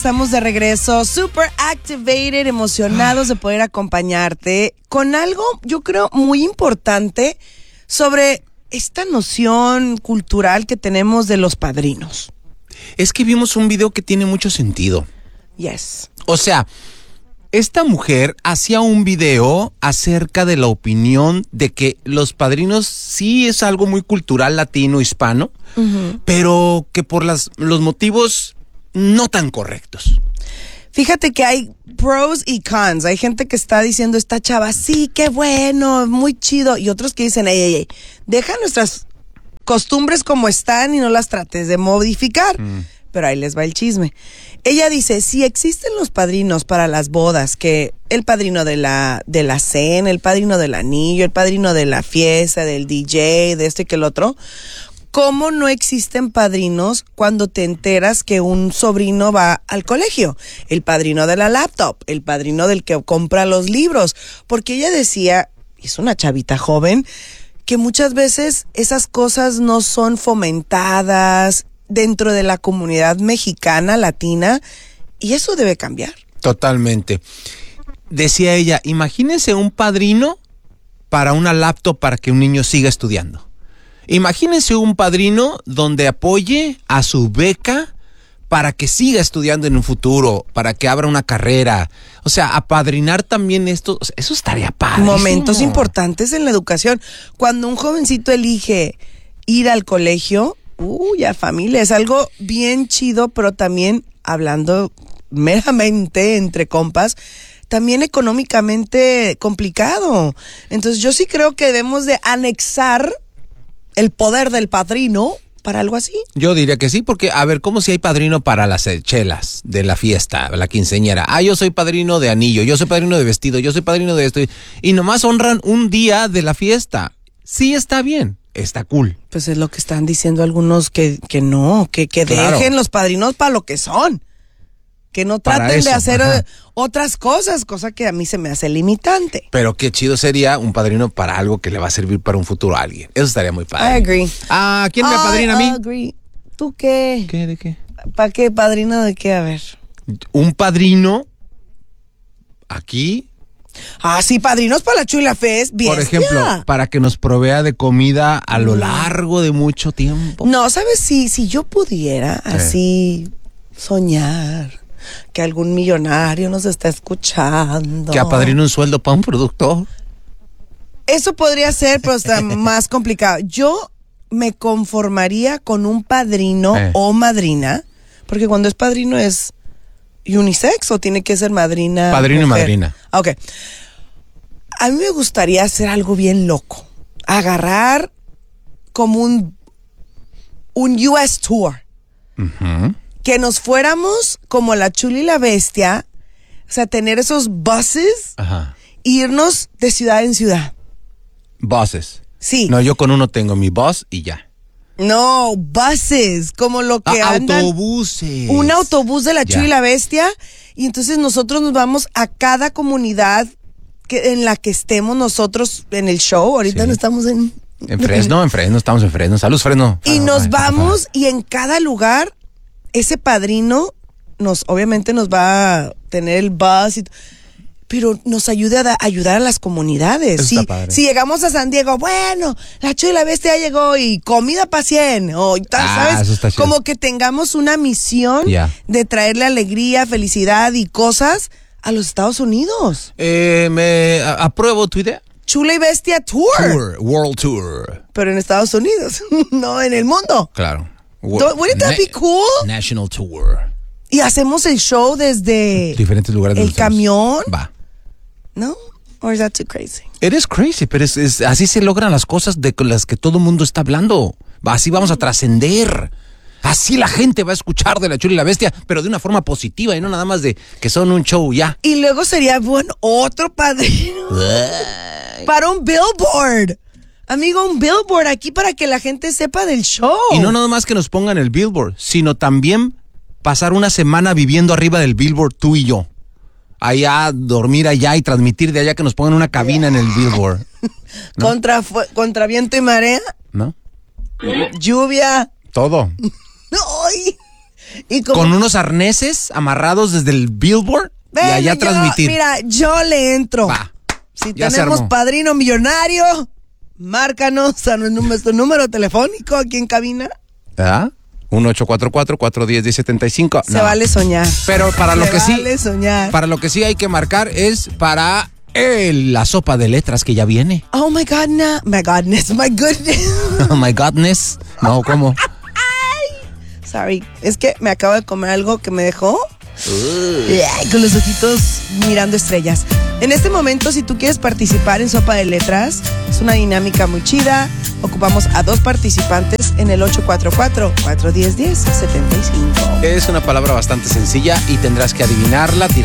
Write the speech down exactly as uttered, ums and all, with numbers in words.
estamos de regreso, super activated, emocionados de poder acompañarte con algo, yo creo, muy importante sobre esta noción cultural que tenemos de los padrinos. Es que vimos un video que tiene mucho sentido. Yes. O sea, esta mujer hacía un video acerca de la opinión de que los padrinos sí es algo muy cultural latino, hispano, uh-huh. pero que por las, los motivos no tan correctos. Fíjate que hay pros y cons. Hay gente que está diciendo, esta chava, sí, qué bueno, muy chido. Y otros que dicen, ey, ey, ey, deja nuestras costumbres como están y no las trates de modificar. Mm. Pero ahí les va el chisme. Ella dice, si existen los padrinos para las bodas, que el padrino de la, de la cena, el padrino del anillo, el padrino de la fiesta, del D J, de este que el otro, ¿cómo no existen padrinos cuando te enteras que un sobrino va al colegio? El padrino de la laptop, el padrino del que compra los libros. Porque ella decía, es una chavita joven, que muchas veces esas cosas no son fomentadas dentro de la comunidad mexicana, latina, y eso debe cambiar. Totalmente. Decía ella, imagínense un padrino para una laptop para que un niño siga estudiando. Imagínense un padrino donde apoye a su beca para que siga estudiando en un futuro, para que abra una carrera. O sea, apadrinar también esto, eso estaría padre. Momentos importantes en la educación. Cuando un jovencito elige ir al colegio, uy, a familia, es algo bien chido, pero también, hablando meramente entre compas, también económicamente complicado. Entonces yo sí creo que debemos de anexar el poder del padrino para algo así. Yo diría que sí, porque a ver, ¿cómo si hay padrino para las chelas de la fiesta, la quinceañera? Ah, yo soy padrino de anillo, yo soy padrino de vestido, yo soy padrino de esto. Y nomás honran un día de la fiesta. Sí está bien, está cool. Pues es lo que están diciendo algunos que, que no, que, que claro. Dejen los padrinos para lo que son. Que no traten eso, de hacer ajá. otras cosas, cosa que a mí se me hace limitante. Pero qué chido sería un padrino para algo que le va a servir para un futuro a alguien. Eso estaría muy padre. I agree. Ah, ¿quién me apadrina a mí? I agree. ¿Tú qué? ¿Qué? ¿De qué? ¿Para qué? ¿Padrino de qué? A ver. Un padrino aquí. Ah, sí, padrinos para la Chula Fest. Bien. Por ejemplo, para que nos provea de comida a lo largo de mucho tiempo. No, ¿sabes? Si, si yo pudiera así eh. soñar que algún millonario nos está escuchando, que apadrine un sueldo para un productor. Eso podría ser, pero está más complicado. Yo me conformaría con un padrino eh. o madrina, porque cuando es padrino es unisex o tiene que ser madrina. Padrino mujer. Y madrina. Ok. A mí me gustaría hacer algo bien loco. Agarrar como un, un U S tour. Uh-huh. Que nos fuéramos como la Chula y la Bestia, o sea, tener esos buses, ajá, irnos de ciudad en ciudad. Buses. Sí. No, yo con uno tengo mi bus y ya. No, buses, como lo que ah, andan. Autobuses. Un autobús de la Chula ya. y la Bestia, y entonces nosotros nos vamos a cada comunidad que, en la que estemos nosotros en el show. Ahorita sí. no estamos en... En Fresno, en Fresno, estamos en Fresno. Salud, Fresno. Y ah, nos ay, vamos ay. y en cada lugar ese padrino nos, obviamente nos va a tener el bus, y, pero nos ayuda a da, ayudar a las comunidades. Si, si llegamos a San Diego, bueno, la Chula y la Bestia ya llegó y comida pa' cien, o tal, ah, ¿sabes? Como que tengamos una misión yeah. de traerle alegría, felicidad y cosas a los Estados Unidos. Eh, me a, apruebo tu idea. Chula y Bestia Tour. Tour, World Tour. Pero en Estados Unidos, no en el mundo. Claro. Wouldn't that be cool? National Tour. Y hacemos el show desde diferentes lugares de el camión. Va. ¿No? Or is that too crazy? It is crazy, pero es, es, así se logran las cosas de las que todo el mundo está hablando. Así vamos a trascender. Así la gente va a escuchar de la Chula y la Bestia, pero de una forma positiva y no nada más de que son un show ya. Y luego sería bueno otro padrino para un billboard. Amigo, un billboard aquí para que la gente sepa del show. Y no nada más que nos pongan el billboard, sino también pasar una semana viviendo arriba del billboard tú y yo. Allá, dormir allá y transmitir de allá, que nos pongan una cabina en el billboard. ¿No? Contra, contra viento y marea. ¿No? Lluvia. Todo. Ay. Y como, con unos arneses amarrados desde el billboard Ven, y allá yo, transmitir. Mira, yo le entro. Va, si ya se tenemos armó. padrino millonario, márcanos a nuestro número telefónico aquí en cabina. ¿Ah? uno ocho cuatro cuatro, cuatro uno cero, uno cero siete cinco. Se vale soñar. Pero para lo Se que sí, vale soñar. para lo que sí hay que marcar es para el- la sopa de letras que ya viene. Oh my God, no. My godness, my goodness. Oh my godness. No, ¿cómo? Sorry, es que me acabo de comer algo que me dejó Ay, con los ojitos mirando estrellas. En este momento, si tú quieres participar en Sopa de Letras, es una dinámica muy chida. Ocupamos a dos participantes en el ocho cuatro cuatro, cuatro uno cero, uno cero siete cinco. Es una palabra bastante sencilla y tendrás que adivinarla.